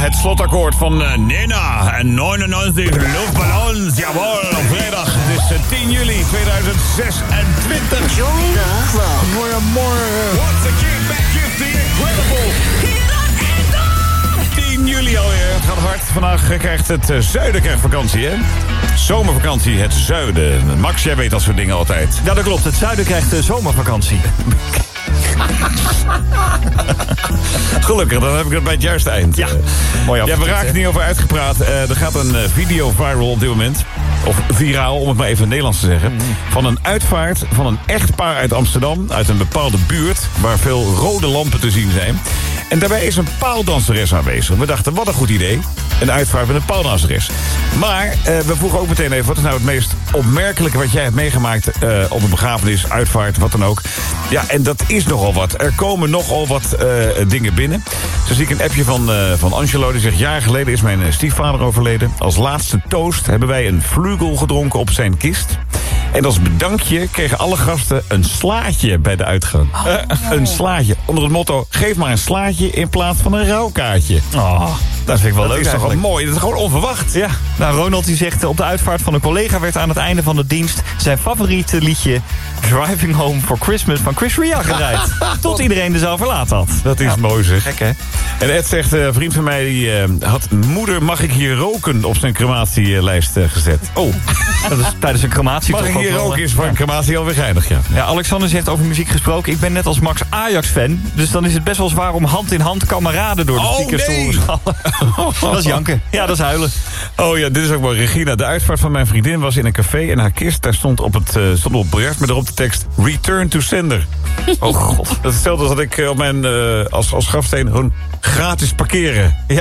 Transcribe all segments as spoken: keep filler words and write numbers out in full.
het slotakkoord van uh, Nena en negenennegentig luchtballons. Jawel, op vrijdag. Het is uh, tien juli tweeduizend zesentwintig. Join the club. Goedemorgen. What's the king back with the incredible? tien juli alweer. Het gaat hard. Vandaag krijgt het uh, zuiden krijgt vakantie, hè? Zomervakantie, het zuiden. Max, jij weet dat soort dingen altijd. Ja, dat klopt. Het zuiden krijgt de zomervakantie. Gelukkig, dan heb ik het bij het juiste eind. Ja, mooi af. Ja, we raken er niet over uitgepraat. Uh, er gaat een uh, video viral op dit moment. Of viraal, om het maar even in het Nederlands te zeggen. Mm. Van een uitvaart van een echtpaar uit Amsterdam. Uit een bepaalde buurt waar veel rode lampen te zien zijn. En daarbij is een paaldanseres aanwezig. We dachten, wat een goed idee. Een uitvaart met een paaldanseres. Maar uh, we vroegen ook meteen even... wat is nou het meest opmerkelijke wat jij hebt meegemaakt... Uh, op een begrafenis, uitvaart, wat dan ook. Ja, en dat is nogal wat. Er komen nogal wat uh, dingen binnen. Zo zie ik een appje van, uh, van Angelo. Die zegt, jaren geleden is mijn stiefvader overleden. Als laatste toast hebben wij een vlugel gedronken op zijn kist. En als bedankje kregen alle gasten een slaatje bij de uitgang. Oh. Uh, een slaatje. Onder het motto, geef maar een slaatje in plaats van een rouwkaartje. Oh, dat vind ik wel dat leuk. Dat is toch wel mooi? Dat is gewoon onverwacht. Ja. Nou, Ronald die zegt, op de uitvaart van een collega werd aan het einde van de dienst zijn favoriete liedje Driving Home for Christmas van Chris Ria gedraaid. Tot iedereen de zaal verlaten had. Dat is ja, mooi zeg. Gek, hè? En Ed zegt, een uh, vriend van mij die uh, had moeder mag ik hier roken op zijn crematielijst uh, gezet. Oh, dat is tijdens een crematie. Mag ik hier roken is voor een crematie alweer geinig, ja. Ja, Alexander zegt over muziek gesproken, ik ben net als Max Ajax-fan, dus dan is het best wel zwaar om hand in hand kameraden door de oh, speakers nee. te horen schallen. Dat is janken. Ja, dat is huilen. Oh ja, dit is ook wel Regina. De uitvaart van mijn vriendin was in een café en haar kist, daar stond op het, uh, stond op het biljart met erop de tekst Return to Sender. Oh god. Dat is hetzelfde als dat ik uh, op mijn, uh, als, als grafsteen gewoon gratis parkeren. Ja.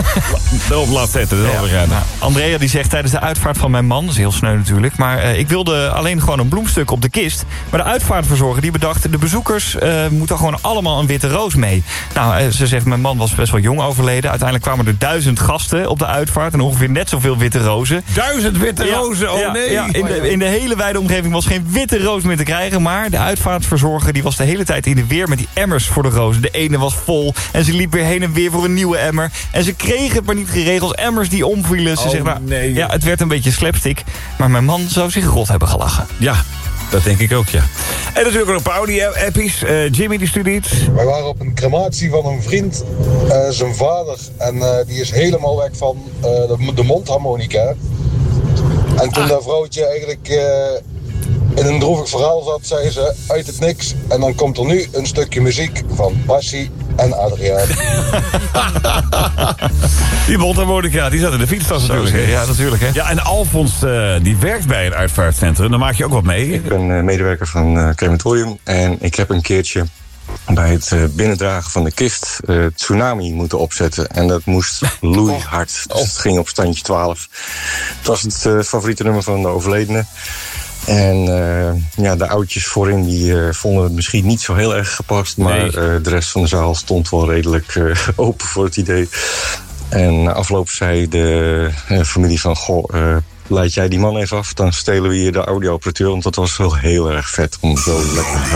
Daarop laat zetten. Dat is ja. ja. Nou, Andrea die zegt tijdens de uitvaart van mijn man, dat is heel sneu natuurlijk, maar uh, ik wilde alleen gewoon een bloemstuk op de kist. Maar de uitvaartverzorger die bedacht, de bezoekers uh, moeten gewoon allemaal een witte roos mee. Nou, uh, ze zegt, mijn man was best wel jong overleden. Uiteindelijk kwamen er duizend gasten op de uitvaart en ongeveer net zoveel witte rozen. Duizend witte ja, rozen? Oh ja, nee! Ja, in, de, in de hele wijde omgeving was geen witte roos meer te krijgen, maar de uitvaartverzorger die was de hele tijd in de weer met die emmers voor de rozen. De ene was vol en ze liep weer heen en weer voor een nieuwe emmer. En ze kregen het maar niet geregeld. Emmers die omvielen. Ze oh, zegt, nou, nee. ja, het werd een beetje slapstick. Maar mijn man zou zich rot hebben gelachen. Ja, dat denk ik ook, ja. En natuurlijk ook een paar Audi-appies. Uh, Jimmy die studeert. Wij waren op een crematie van een vriend, uh, zijn vader. En uh, die is helemaal weg van uh, de, de mondharmonica. En toen ah. dat vrouwtje eigenlijk uh, in een droevig verhaal zat, zei ze uit het niks. En dan komt er nu een stukje muziek van Bassie en Adriaan. Die mondharmonica, die zat in de fietstas natuurlijk. Hè? Ja, natuurlijk. Hè? Ja, en Alfons, uh, die werkt bij het uitvaartcentrum. Dan maak je ook wat mee. Ik ben uh, medewerker van uh, Crematorium. En ik heb een keertje bij het uh, binnendragen van de kist uh, Tsunami moeten opzetten. En dat moest loeihard. Dus het ging op standje twaalf. Het was het uh, favoriete nummer van de overledene. En uh, ja, de oudjes voorin die uh, vonden het misschien niet zo heel erg gepast. Maar nee. uh, de rest van de zaal stond wel redelijk uh, open voor het idee. En na afloop zei de uh, familie van, goh, uh, leid jij die man even af, dan stelen we hier de audioapparatuur. Want dat was wel heel erg vet om zo lekker